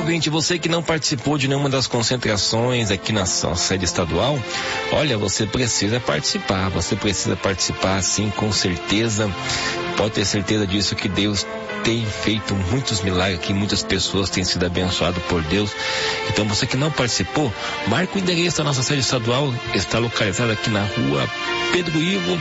ouvinte, você que não participou de nenhuma das concentrações aqui na sede estadual, olha, você precisa participar sim, com certeza. Pode ter certeza disso, que Deus tem feito muitos milagres aqui, muitas pessoas têm sido abençoadas por Deus. Então você que não participou, marca o endereço da nossa sede estadual, está localizada aqui na rua Pedro Ivo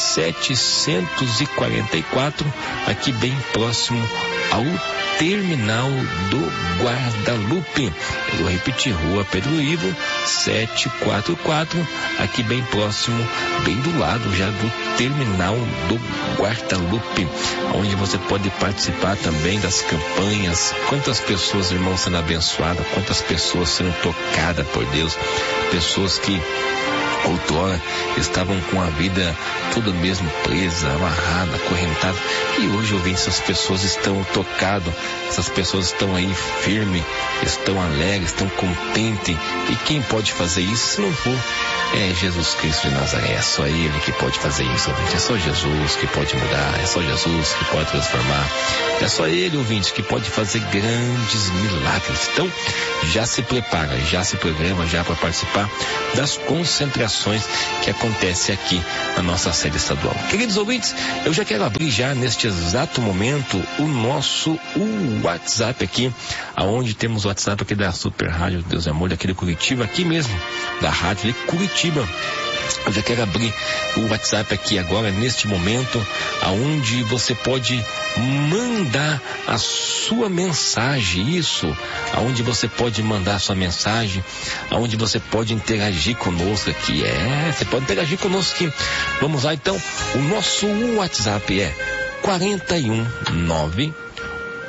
744, aqui bem próximo ao terminal do Guadalupe. Eu vou repetir, rua Pedro Ivo 744, aqui bem próximo, bem do lado já do terminal do Guadalupe, onde você pode participar também das campanhas. Quantas pessoas, irmãos, sendo abençoadas, quantas pessoas sendo tocadas por Deus, pessoas que outrora estavam com a vida toda mesmo presa, amarrada, acorrentada, e hoje, ouvindo, essas pessoas estão tocadas, essas pessoas estão aí firmes, estão alegres, estão contentes. E quem pode fazer isso se não for Jesus Cristo de Nazaré? É só Ele que pode fazer isso, ouvinte. É só Jesus que pode mudar, é só Jesus que pode transformar, é só Ele, ouvinte, que pode fazer grandes milagres. Então, já se prepara, já se programa já para participar das concentrações que acontecem aqui na nossa sede estadual. Queridos ouvintes, eu já quero abrir já neste exato momento o nosso WhatsApp aqui, aonde temos o WhatsApp aqui da Super Rádio Deus é Amor, aqui de Curitiba, aqui mesmo, da rádio de Curitiba. Eu já quero abrir o WhatsApp aqui agora, neste momento, aonde você pode mandar a sua mensagem, isso, aonde você pode mandar a sua mensagem, aonde você pode interagir conosco aqui, você pode interagir conosco aqui. Vamos lá então, o nosso WhatsApp é 419